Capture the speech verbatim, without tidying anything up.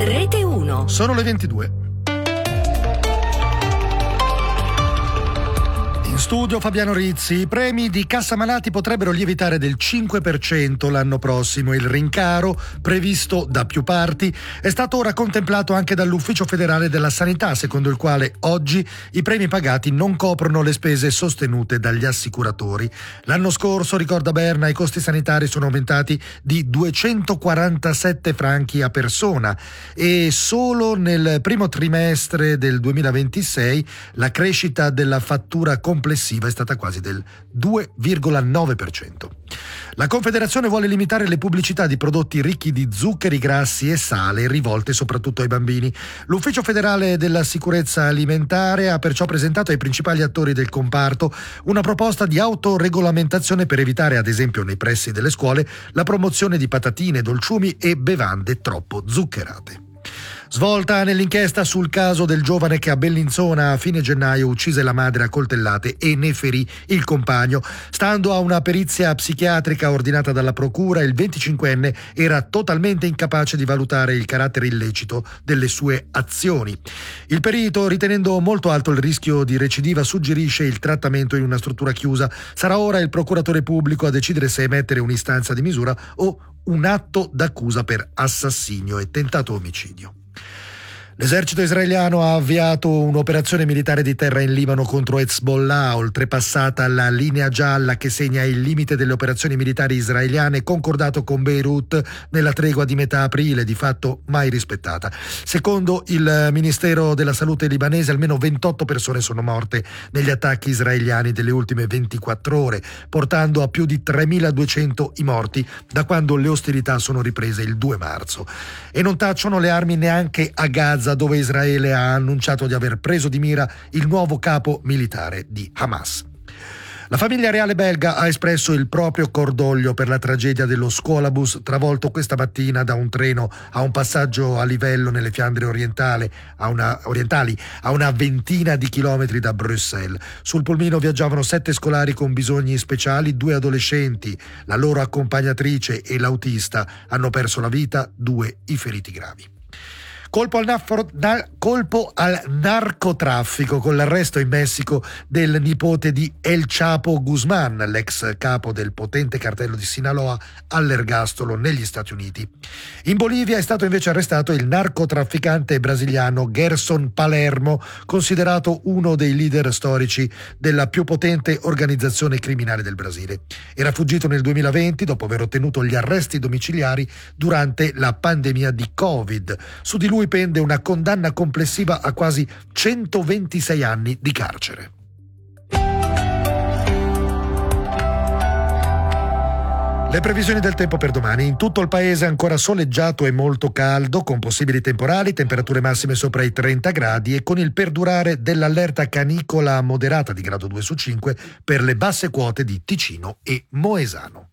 Rete uno. Sono le ventidue. In studio Fabiano Rizzi. I premi di Cassa Malati potrebbero lievitare del cinque per cento l'anno prossimo. Il rincaro, previsto da più parti, è stato ora contemplato anche dall'Ufficio Federale della Sanità, secondo il quale oggi i premi pagati non coprono le spese sostenute dagli assicuratori. L'anno scorso, ricorda Berna, i costi sanitari sono aumentati di duecentoquarantasette franchi a persona e solo nel primo trimestre del duemilaventisei la crescita della fattura complessiva è stata quasi del due virgola nove per cento. La Confederazione vuole limitare le pubblicità di prodotti ricchi di zuccheri, grassi e sale rivolte soprattutto ai bambini. L'Ufficio Federale della Sicurezza Alimentare ha perciò presentato ai principali attori del comparto una proposta di autoregolamentazione per evitare, ad esempio nei pressi delle scuole, la promozione di patatine, dolciumi e bevande troppo zuccherate. Svolta nell'inchiesta sul caso del giovane che a Bellinzona a fine gennaio uccise la madre a coltellate e ne ferì il compagno. Stando a una perizia psichiatrica ordinata dalla procura, il venticinquenne era totalmente incapace di valutare il carattere illecito delle sue azioni. Il perito, ritenendo molto alto il rischio di recidiva, suggerisce il trattamento in una struttura chiusa. Sarà ora il procuratore pubblico a decidere se emettere un'istanza di misura o un atto d'accusa per assassinio e tentato omicidio. L'esercito israeliano ha avviato un'operazione militare di terra in Libano contro Hezbollah, oltrepassata la linea gialla che segna il limite delle operazioni militari israeliane concordato con Beirut nella tregua di metà aprile, di fatto mai rispettata. Secondo il Ministero della Salute libanese, almeno ventotto persone sono morte negli attacchi israeliani delle ultime ventiquattro ore, portando a più di tremiladuecento i morti da quando le ostilità sono riprese il due marzo. E non tacciono le armi neanche a Gaza, dove Israele ha annunciato di aver preso di mira il nuovo capo militare di Hamas. La famiglia reale belga ha espresso il proprio cordoglio per la tragedia dello scuolabus travolto questa mattina da un treno a un passaggio a livello nelle Fiandre orientali, a una, orientali, a una ventina di chilometri da Bruxelles. Sul pulmino viaggiavano sette scolari con bisogni speciali, due adolescenti, la loro accompagnatrice e l'autista hanno perso la vita, due i feriti gravi. Colpo al, nafro, na, colpo al narcotraffico con l'arresto in Messico del nipote di El Chapo Guzman, l'ex capo del potente cartello di Sinaloa, all'ergastolo negli Stati Uniti. In Bolivia è stato invece arrestato il narcotrafficante brasiliano Gerson Palermo, considerato uno dei leader storici della più potente organizzazione criminale del Brasile. Era fuggito nel duemilaventi dopo aver ottenuto gli arresti domiciliari durante la pandemia di Covid. Su di lui pende una condanna complessiva a quasi centoventisei anni di carcere. Le previsioni del tempo per domani: in tutto il paese ancora soleggiato e molto caldo, con possibili temporali, temperature massime sopra i trenta gradi e con il perdurare dell'allerta canicola moderata di grado due su cinque per le basse quote di Ticino e Moesano.